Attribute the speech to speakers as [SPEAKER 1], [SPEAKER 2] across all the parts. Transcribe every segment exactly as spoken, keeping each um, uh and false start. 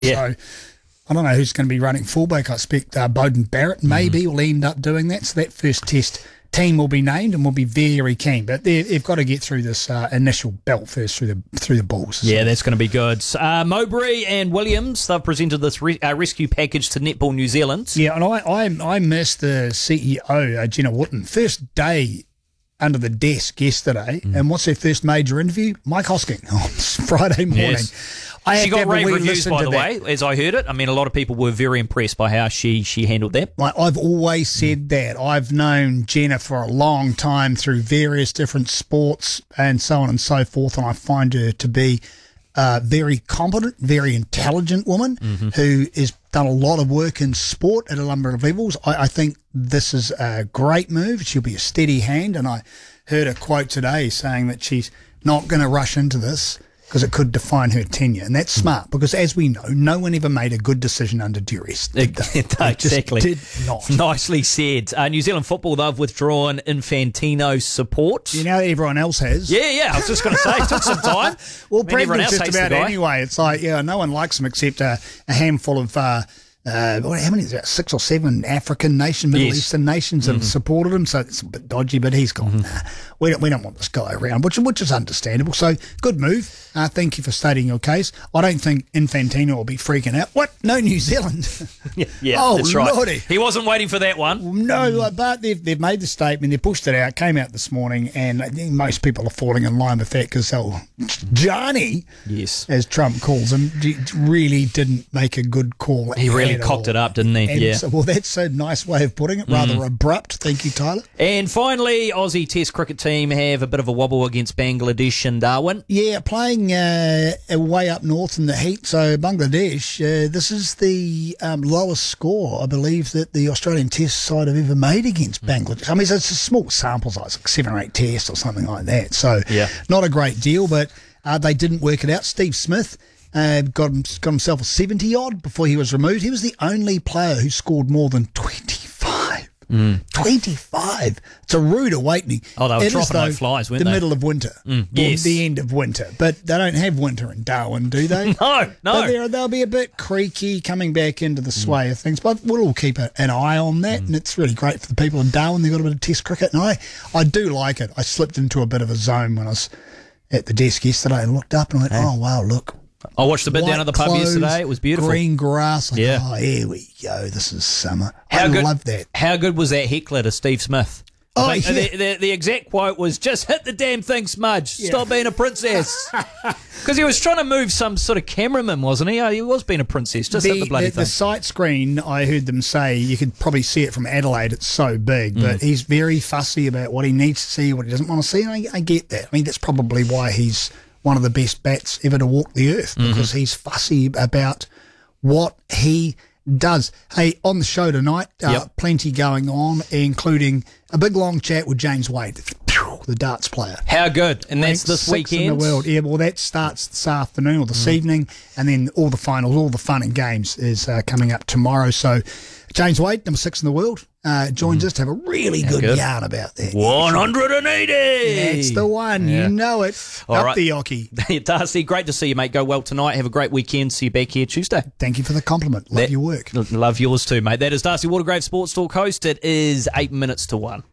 [SPEAKER 1] Yeah. So I don't know who's going to be running fullback. I expect uh, Bowden Barrett maybe mm. will end up doing that. So that first test team will be named and will be very keen. But they've got to get through this uh, initial belt first through the through the Bulls. So.
[SPEAKER 2] Yeah, that's going to be good. Uh, Mowbray and Williams, they've presented this re- uh, rescue package to Netball New Zealand.
[SPEAKER 1] Yeah, and I I, I missed the C E O, uh, Jenna Wootton, first day under the desk yesterday. Mm. And what's her first major interview? Mike Hosking on Friday morning.
[SPEAKER 2] Yes.
[SPEAKER 1] I
[SPEAKER 2] she got rave reviews, by the
[SPEAKER 1] that.
[SPEAKER 2] way, as I heard it. I mean, a lot of people were very impressed by how she, she handled that.
[SPEAKER 1] Like, I've always said that. I've known Jenna for a long time through various different sports and so on and so forth, and I find her to be a very competent, very intelligent woman mm-hmm. who has done a lot of work in sport at a number of levels. I, I think this is a great move. She'll be a steady hand, and I heard a quote today saying that she's not going to rush into this because it could define her tenure. And that's smart because, as we know, no one ever made a good decision under duress. Did they? They
[SPEAKER 2] exactly.
[SPEAKER 1] Just did not.
[SPEAKER 2] Nicely said. Uh, New Zealand football, they've withdrawn Infantino's support.
[SPEAKER 1] You know, everyone else has.
[SPEAKER 2] Yeah, yeah. I was just going to say, it took some time.
[SPEAKER 1] Well, I mean, Brendan's just about anyway. It's like, yeah, no one likes him except a, a handful of... Uh, Uh, how many? About six or seven African nations, Middle yes. Eastern nations have mm-hmm. supported him, so it's a bit dodgy. But he's gone. Mm-hmm. Nah, we don't. We don't want this guy around, which which is understandable. So good move. Uh, thank you for stating your case. I don't think Infantino will be freaking out. What? No, New Zealand.
[SPEAKER 2] yeah, yeah,
[SPEAKER 1] oh,
[SPEAKER 2] that's right.
[SPEAKER 1] Lordy.
[SPEAKER 2] He wasn't waiting for that one.
[SPEAKER 1] No, but they've they've made the statement. They pushed it out. Came out this morning, and I think most people are falling in line with that because oh, Johnny,
[SPEAKER 2] yes,
[SPEAKER 1] as Trump calls him, really didn't make a good call.
[SPEAKER 2] He really cocked
[SPEAKER 1] all.
[SPEAKER 2] it up, didn't he?
[SPEAKER 1] And
[SPEAKER 2] yeah.
[SPEAKER 1] So, well, that's a nice way of putting it. Rather mm. abrupt. Thank you, Tyler.
[SPEAKER 2] And finally, Aussie Test cricket team have a bit of a wobble against Bangladesh and Darwin.
[SPEAKER 1] Yeah, playing uh, way up north in the heat. So Bangladesh, uh, this is the um, lowest score, I believe, that the Australian Test side have ever made against Bangladesh. I mean, it's a small sample size, like seven or eight tests or something like that. So
[SPEAKER 2] yeah. not
[SPEAKER 1] a great deal, but uh, they didn't work it out. Steve Smith Uh, got, got himself a seventy-odd before he was removed. He was the only player who scored more than twenty-five. Mm. twenty-five. It's a rude awakening.
[SPEAKER 2] Oh, they were
[SPEAKER 1] it
[SPEAKER 2] dropping like flies, weren't
[SPEAKER 1] the
[SPEAKER 2] they?
[SPEAKER 1] The middle of winter.
[SPEAKER 2] Mm, yes.
[SPEAKER 1] The end of winter. But they don't have winter in Darwin, do they?
[SPEAKER 2] no, no.
[SPEAKER 1] But they're, they'll be a bit creaky coming back into the sway mm. of things. But we'll all keep a, an eye on that. Mm. And it's really great for the people in Darwin. They've got a bit of Test cricket. And I, I do like it. I slipped into a bit of a zone when I was at the desk yesterday and looked up and went, hey. oh, wow, look.
[SPEAKER 2] I watched a bit
[SPEAKER 1] White
[SPEAKER 2] down at the pub
[SPEAKER 1] clothes,
[SPEAKER 2] yesterday. It was beautiful.
[SPEAKER 1] Green grass. Like,
[SPEAKER 2] yeah.
[SPEAKER 1] Oh, here we go. This is summer.
[SPEAKER 2] How
[SPEAKER 1] I
[SPEAKER 2] good,
[SPEAKER 1] love that.
[SPEAKER 2] How good was that heckler to Steve Smith?
[SPEAKER 1] Oh,
[SPEAKER 2] I think
[SPEAKER 1] yeah.
[SPEAKER 2] the, the, the exact quote was, just hit the damn thing, Smudge.
[SPEAKER 1] Yeah.
[SPEAKER 2] Stop being a princess. Because he was trying to move some sort of cameraman, wasn't he? Oh, he was being a princess. Just
[SPEAKER 1] the,
[SPEAKER 2] hit the bloody
[SPEAKER 1] the,
[SPEAKER 2] thing.
[SPEAKER 1] The sight screen, I heard them say, you could probably see it from Adelaide. It's so big. Mm. But he's very fussy about what he needs to see, what he doesn't want to see. And I, I get that. I mean, that's probably why he's one of the best bats ever to walk the earth, because mm-hmm. he's fussy about what he does. Hey, on the show tonight, uh,
[SPEAKER 2] yep.
[SPEAKER 1] plenty going on, including a big long chat with James Wade, the darts player.
[SPEAKER 2] How good? And that's this
[SPEAKER 1] Sixth
[SPEAKER 2] weekend?
[SPEAKER 1] in the world. Yeah, well, that starts this afternoon or this mm. evening, and then all the finals, all the fun and games is uh, coming up tomorrow. So James Wade, number six in the world, uh, joins mm. us to have a really good, good yarn about that.
[SPEAKER 2] one hundred eighty!
[SPEAKER 1] That's the one. Yeah. You know it.
[SPEAKER 2] All
[SPEAKER 1] Up
[SPEAKER 2] right.
[SPEAKER 1] the Yoki.
[SPEAKER 2] Darcy, great to see you, mate. Go well tonight. Have a great weekend. See you back here Tuesday.
[SPEAKER 1] Thank you for the compliment. Love
[SPEAKER 2] that,
[SPEAKER 1] your work.
[SPEAKER 2] Love yours too, mate. That is Darcy Watergrave, Sports Talk host. It is eight minutes to one.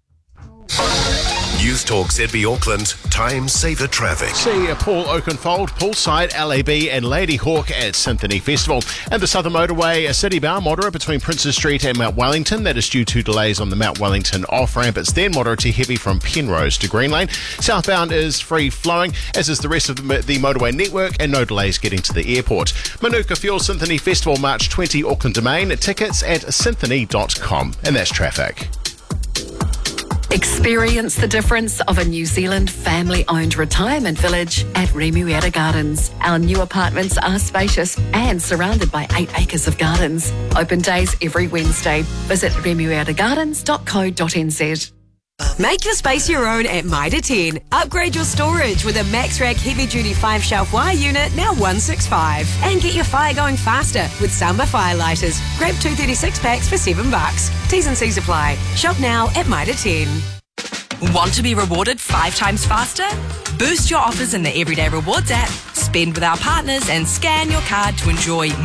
[SPEAKER 3] News Talk Z B Auckland, time saver traffic.
[SPEAKER 4] See Paul Oakenfold, Poolside, L A B and Lady Hawk at Symphony Festival. And the Southern Motorway, a city bound moderate between Princes Street and Mount Wellington. That is due to delays on the Mount Wellington off-ramp. It's then moderate to heavy from Penrose to Green Lane. Southbound is free flowing, as is the rest of the, the motorway network, and no delays getting to the airport. Manuka Fuel Symphony Festival, March twentieth, Auckland Domain. Tickets at symphony dot com. And that's traffic.
[SPEAKER 5] Experience the difference of a New Zealand family-owned retirement village at Remuera Gardens. Our new apartments are spacious and surrounded by eight acres of gardens. Open days every Wednesday. Visit remuera gardens dot co dot n z.
[SPEAKER 6] Make your space your own at Mitre ten. Upgrade your storage with a Maxrack heavy-duty five-shelf wire unit, now one sixty-five. And get your fire going faster with Samba Fire Lighters. Grab two thirty-six packs for seven bucks. T's and C's apply. Shop now at Mitre ten.
[SPEAKER 7] Want to be rewarded five times faster? Boost your offers in the Everyday Rewards app.
[SPEAKER 6] Spend with our partners and scan your card to enjoy